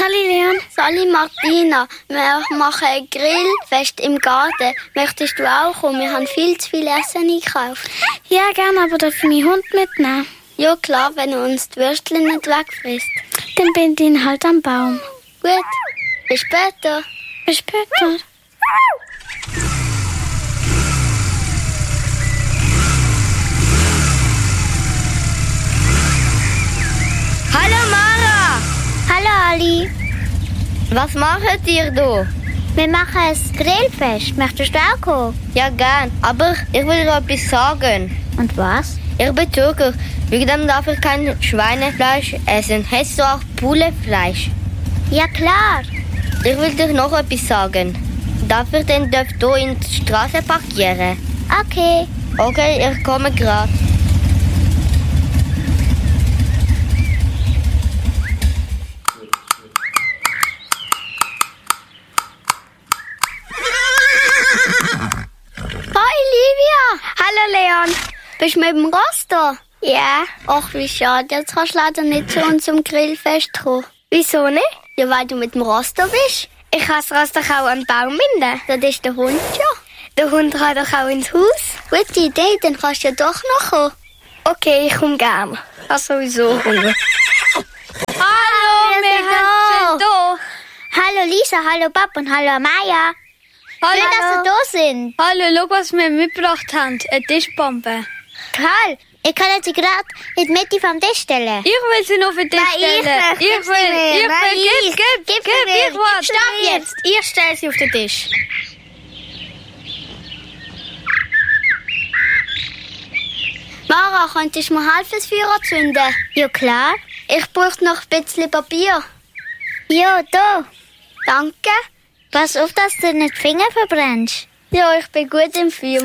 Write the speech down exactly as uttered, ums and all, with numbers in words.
Sali Leon. Sali Martina, wir machen ein Grillfest im Garten. Möchtest du auch kommen? Wir haben viel zu viel Essen eingekauft. Ja, gerne, aber darf ich meinen Hund mitnehmen? Ja klar, wenn er uns die Würstchen nicht wegfrisst. Dann bind ihn halt am Baum. Gut, bis später. Bis später. Hallo Mara! Hallo Ali. Was macht ihr da? Wir machen ein Grillfest. Möchtest du auch kommen? Ja, gern. Aber ich will dir etwas sagen. Und was? Ich bin Türker. Wegen dem darf ich kein Schweinefleisch essen. Hättest du auch Pullefleisch? Ja klar. Ich will dir noch etwas sagen. Darf ich den Dörf hier in die Straße parkieren? Okay. Okay, ich komme gerade. Hi Livia. Hallo Leon. Bist du mit dem Ross da? Ja. Ach, wie schade. Jetzt kannst du leider nicht zu uns zum Grillfest kommen. Wieso nicht? Ja, weil du mit dem Ross da bist. Ich kann das Ross doch auch an den Baum binden. Das ist der Hund ja. Der Hund kann doch auch ins Haus. Gute Idee, dann kannst du ja doch noch kommen. Okay, ich komme gern. Ach sowieso Hunger. Hallo, wir sind da. Hallo Lisa, hallo Pap und hallo Amaya. Hallo. Schön, dass ihr da sind. Hallo, schau, was wir mitgebracht haben. Eine Tischbombe. Toll. Ich kann sie gerade in die Mitte vom Tisch stellen. Ich will sie noch für dich Nein, ich stellen. nicht. Ich Gib will, sie mir. ich Nein, will, gib, ich. gib, Gib gib, sie mir. ich will. Stopp jetzt. Ich stelle sie auf den Tisch. Mara, könntest du mir helfen, das Feuer zu zünden? Ja, klar. Ich brauche noch ein bisschen Papier. Ja, da. Danke. Pass auf, dass du nicht die Finger verbrennst. Ja, ich bin gut im Feuer.